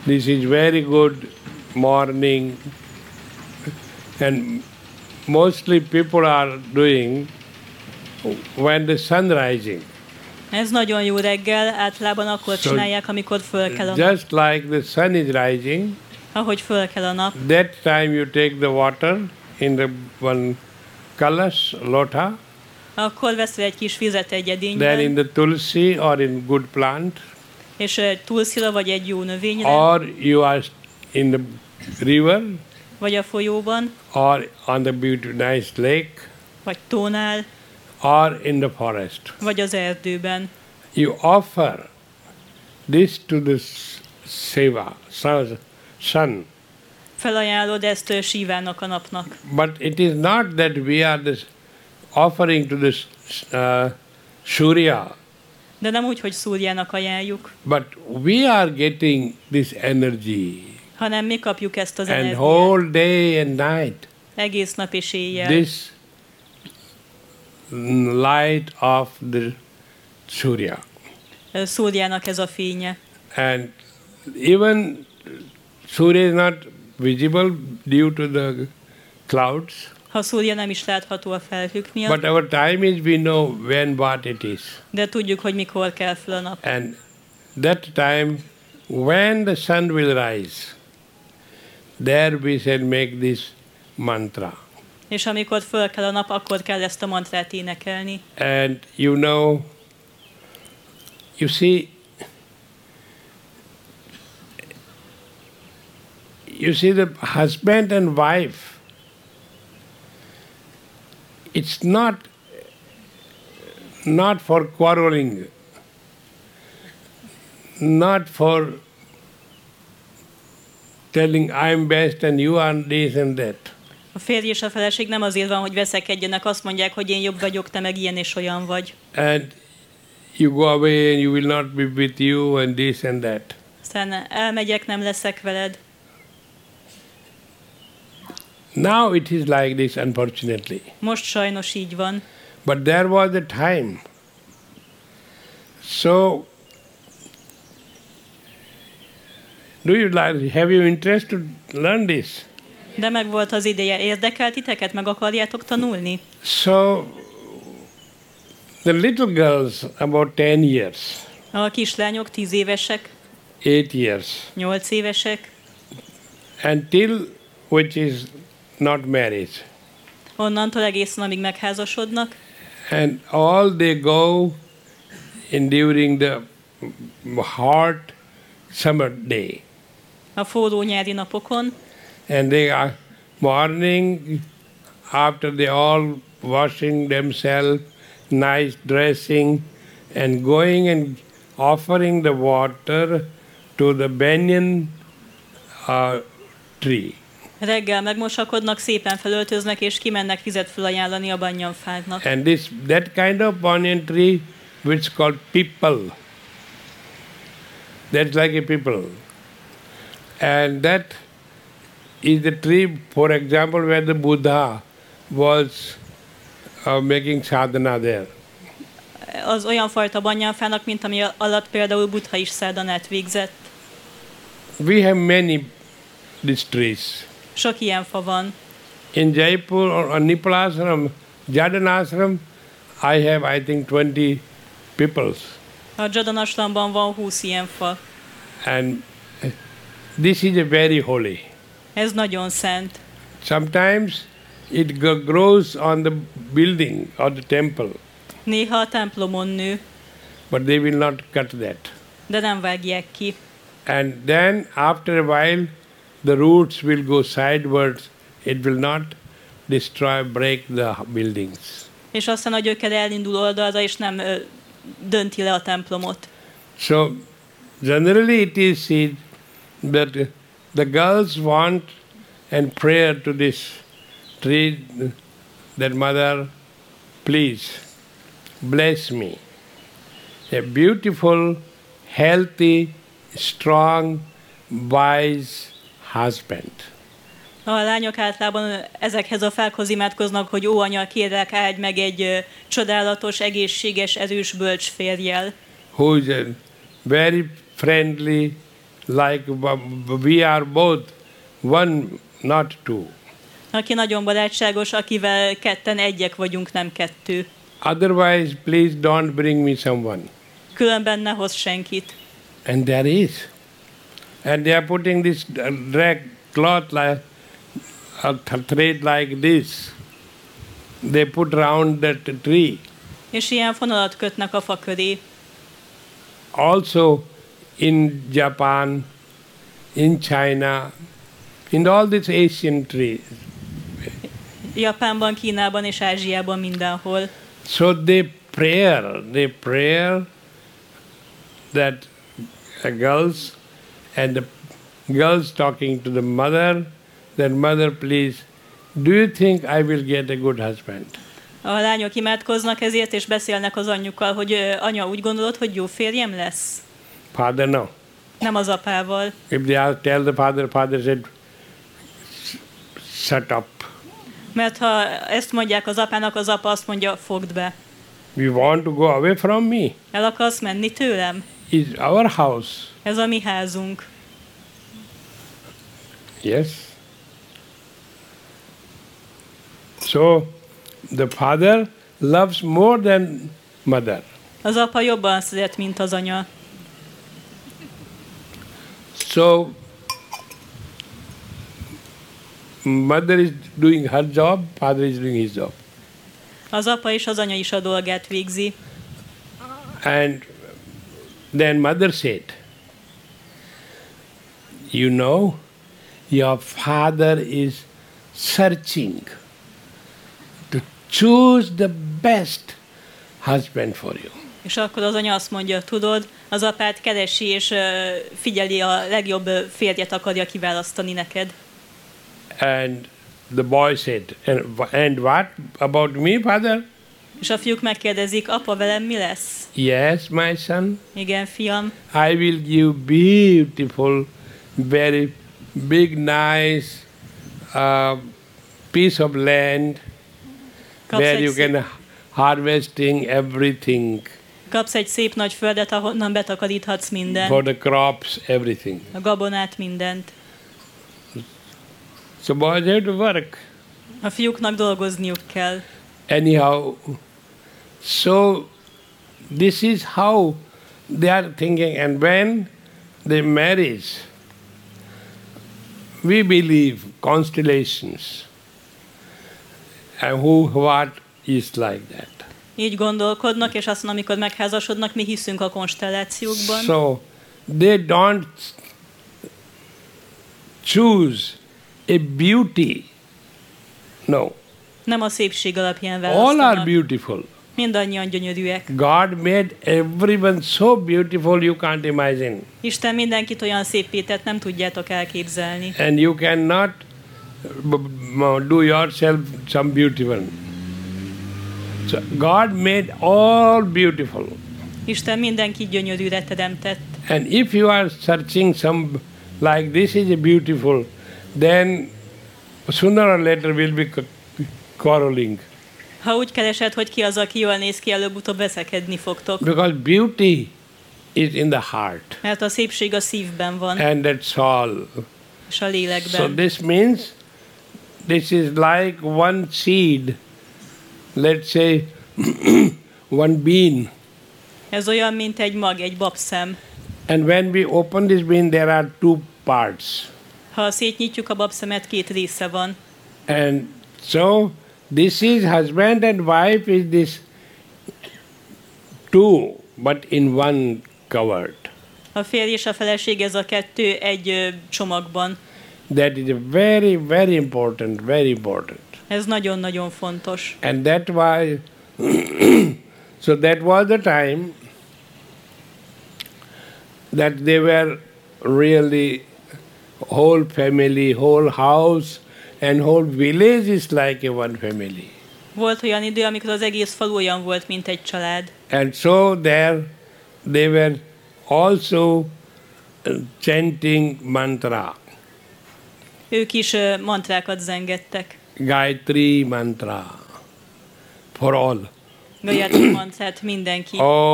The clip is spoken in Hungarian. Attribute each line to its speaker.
Speaker 1: This is very good morning, and mostly people are doing when the sun rising.
Speaker 2: Ez nagyon jó reggel, általában akkor
Speaker 1: So,
Speaker 2: csinálják, amikor fölkel a nap.
Speaker 1: Just like the sun is rising,
Speaker 2: Ahogy fölkel a nap,
Speaker 1: that time you take the water in the one kalash, lota,
Speaker 2: akkor veszel egy kis vizet egy
Speaker 1: then
Speaker 2: edényben,
Speaker 1: in the tulsi or in good plant,
Speaker 2: és túlszila vagy egy jó növényre,
Speaker 1: or you are in the river,
Speaker 2: vagy a folyóban,
Speaker 1: or on the beautiful nice lake,
Speaker 2: vagy tónál,
Speaker 1: or in the forest.
Speaker 2: vagy az erdőben.
Speaker 1: You offer this to the Shiva, sun.
Speaker 2: Felajánlod ezt Sívának a napnak.
Speaker 1: But it is not that we are this offering to this Surya,
Speaker 2: De nem úgy, hogy Szúrjának ajánljuk,
Speaker 1: but we are getting this energy,
Speaker 2: hanem mi kapjuk ezt az
Speaker 1: and
Speaker 2: energiát.
Speaker 1: whole day and night,
Speaker 2: Egész nap és éjjel.
Speaker 1: this light of the Surya.
Speaker 2: Szúrjának ez a fénye.
Speaker 1: And even Surya is not visible due to the clouds,
Speaker 2: Ha Szúrja nem is látható a felhők miatt,
Speaker 1: but our time is we know when what it is.
Speaker 2: de tudjuk, hogy mikor kell fel a nap.
Speaker 1: And that time when the sun will rise, there we shall make this mantra.
Speaker 2: És amikor fölkel a nap, akkor kell ezt a mantrát énekelni.
Speaker 1: And you see the husband and wife, it's not for quarreling, not for telling I'm best and you are this and that.
Speaker 2: A férj és a feleség nem azért van, hogy veszekedjenek, azt mondják, hogy én jobb vagyok, te meg ilyen és olyan vagy.
Speaker 1: And you go away and you will not be with you and this and that.
Speaker 2: Aztán elmegyek, nem leszek veled.
Speaker 1: Now it is like this, unfortunately.
Speaker 2: Most sajnos így van.
Speaker 1: But there was a time. So, have you interest to learn this?
Speaker 2: De meg volt az ideje. Érdekel titeket? Meg akarjátok tanulni?
Speaker 1: So, the little girls, about 10 years,
Speaker 2: A kislányok 10 évesek,
Speaker 1: 8 years,
Speaker 2: 8 évesek,
Speaker 1: until which is not married.
Speaker 2: onnantól egészen amíg megházasodnak,
Speaker 1: And all they go in during the hot summer day.
Speaker 2: a forró nyári napokon,
Speaker 1: And they are morning, after they all washing themselves, nice dressing, and going and offering the water to the banyan tree.
Speaker 2: reggel megmosakodnak, szépen felöltöznek, és kimennek vizet felajánlani a banyanfáknak.
Speaker 1: And that kind of banyan tree, which is called people. That's like a people. And that is the tree, for example, where the Buddha was making sadhana there.
Speaker 2: Az olyan fajta banyanfának, mint ami alatt például Buddha is szádhanát végzett.
Speaker 1: We have many these trees.
Speaker 2: Sok ilyen fa van.
Speaker 1: In Jaipur or Nipal Jadanashram, I have, I think, 20 peoples.
Speaker 2: A Jadanashramban van 20 ilyen fa.
Speaker 1: And this is a very holy.
Speaker 2: Ez nagyon szent.
Speaker 1: Sometimes it grows on the building or the temple,
Speaker 2: Néha a templomon nő,
Speaker 1: but they will not cut that.
Speaker 2: de nem vágják ki.
Speaker 1: And then after a while, the roots will go sidewards. It will not break the buildings.
Speaker 2: És aztán a gyöker elindul oldalra, és nem dönti le a templomot.
Speaker 1: So generally it is seen that the girls want and prayer to this tree that mother, please bless me. A beautiful, healthy, strong, wise husband.
Speaker 2: A lányok általában ezekhez a fákhoz imádkoznak, hogy ó, anya, kérlek, áldj meg egy csodálatos, egészséges, erős, bölcs férjjel.
Speaker 1: Who is very friendly, like we are both one, not two.
Speaker 2: Aki nagyon barátságos, akivel ketten egyek vagyunk, nem kettő.
Speaker 1: Otherwise, please don't bring me someone.
Speaker 2: Különben ne hozz senkit.
Speaker 1: And there is. And they are putting this drag cloth like a thread like this. They put round that tree.
Speaker 2: És ilyen fonalat kötnek a fa köré.
Speaker 1: Also in Japan, in China, in all these Asian trees.
Speaker 2: Japánban, Kínában és Ázsiában mindenhol.
Speaker 1: So they pray that girls and the girls talking to the mother, that mother please, do you think I will get a good husband?
Speaker 2: A lányok imádkoznak ezért, és beszélnek az anyjukkal, hogy anya, úgy gondolod, hogy jó férjem lesz?
Speaker 1: Father, no.
Speaker 2: Nem az apával.
Speaker 1: If they tell the father said, shut up.
Speaker 2: Mert ha ezt mondják az apának, az apa azt mondja, fogd be.
Speaker 1: You want to go away from me?
Speaker 2: El akarsz menni tőlem?
Speaker 1: It's our house.
Speaker 2: Ez a mi házunk.
Speaker 1: Yes. So the father loves more than mother.
Speaker 2: Az apa jobban szeret, mint az anya.
Speaker 1: So mother is doing her job, father is doing his job.
Speaker 2: Az apa és az anya is a dolgát végzi.
Speaker 1: And then mother said, you know, your father is searching to choose the best husband for you.
Speaker 2: És akkor az anya azt mondja, tudod, az apát keresi, és figyeli, a legjobb férjet akarja kiválasztani neked.
Speaker 1: And the boy said, and what about me, father?
Speaker 2: És a fiúk megkérdezik, apa, velem mi lesz?
Speaker 1: Yes, my son.
Speaker 2: Igen, fiam.
Speaker 1: I will give beautiful, very big, nice piece of land where you can harvesting everything.
Speaker 2: Kapsz egy szép nagy földet, ahonnan betakaríthatsz mindent.
Speaker 1: For the crops, everything.
Speaker 2: A gabonát, mindent.
Speaker 1: So boys have to work.
Speaker 2: A fiúknak dolgozniuk kell.
Speaker 1: Anyhow, so this is how they are thinking. And when they marry, we believe constellations. And what is like that.
Speaker 2: Így gondolkodnak, és aztán, amikor megházasodnak, mi hiszünk a konstellációkban.
Speaker 1: So they don't choose a beauty. No.
Speaker 2: Nem a szépség alapján
Speaker 1: All are
Speaker 2: választanak.
Speaker 1: beautiful.
Speaker 2: Mindannyian gyönyörűek.
Speaker 1: God made everyone so beautiful you can't imagine.
Speaker 2: Isten mindenkit olyan szépé tett, nem tudjátok elképzelni.
Speaker 1: And you cannot do yourself some beautiful. So God made all beautiful.
Speaker 2: Isten mindenkit gyönyörűre teremtett.
Speaker 1: And if you are searching some like this is a beautiful, then sooner or later we'll be quarreling.
Speaker 2: Ha úgy keresed, hogy ki az, aki jól néz ki, előbb-utóbb veszekedni fogtok.
Speaker 1: Because beauty is in the heart.
Speaker 2: Mert a szépség a szívben van,
Speaker 1: And that's all.
Speaker 2: és a
Speaker 1: So
Speaker 2: lélekben.
Speaker 1: this means this is like one seed. Let's say one bean.
Speaker 2: Ez olyan, mint egy mag, egy babszem.
Speaker 1: And when we open this bean, there are two parts.
Speaker 2: Ha szétnyitjuk a babszemet, két része van.
Speaker 1: And so this is husband and wife is this two, but in one covered.
Speaker 2: A férj és a feleség, ez a kettő egy csomagban.
Speaker 1: That is a very, very important, very important.
Speaker 2: Ez nagyon-nagyon fontos.
Speaker 1: And that why, so that was the time that they were really whole family, whole house and whole village is like a one family.
Speaker 2: Volt olyan idő, amikor az egész falu olyan volt, mint egy család.
Speaker 1: And so there they were also chanting mantra.
Speaker 2: Ők is mantrákat zengettek.
Speaker 1: Gayatri mantra for all.
Speaker 2: Gayatri mantrát mindenki.
Speaker 1: Oh,